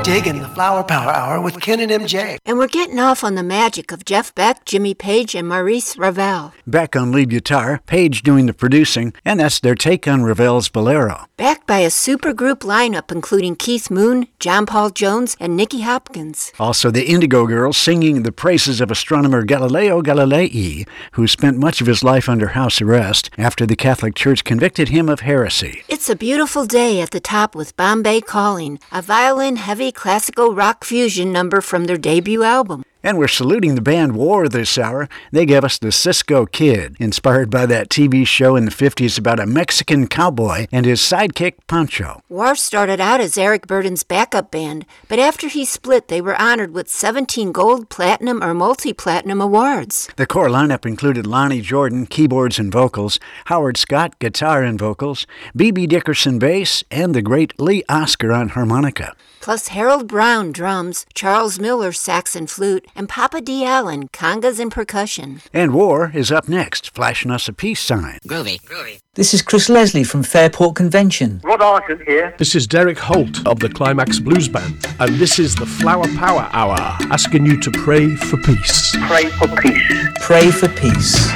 digging the Flower Power Hour with Ken and MJ. And we're getting off on the magic of Jeff Beck, Jimmy Page, and Maurice Ravel. Beck on lead guitar, Page doing the producing, and that's their take on Ravel's Bolero. Backed by a supergroup lineup including Keith Moon, John Paul Jones, and Nicky Hopkins. Also the Indigo Girls singing the praises of astronomer Galileo Galilei, who spent much of his life under house arrest after the Catholic Church convicted him of heresy. It's a beautiful day at the top with Bombay Calling, a violin-heavy classical rock fusion number from their debut album. And we're saluting the band War this hour. They gave us the Cisco Kid, inspired by that TV show in the 50s about a Mexican cowboy and his sidekick Pancho. War started out as Eric Burdon's backup band, but after he split, they were honored with 17 gold, platinum, or multi-platinum awards. The core lineup included Lonnie Jordan, keyboards and vocals, Howard Scott, guitar and vocals, B.B. Dickerson, bass, and the great Lee Oscar on harmonica. Plus Harold Brown, drums, Charles Miller, sax and flute, and Papa D. Allen, congas and percussion. And War is up next, flashing us a peace sign. Groovy. This is Chris Leslie from Fairport Convention. Rod Argent here. This is Derek Holt of the Climax Blues Band, and this is the Flower Power Hour, asking you to pray for peace. Pray for peace. Pray for peace.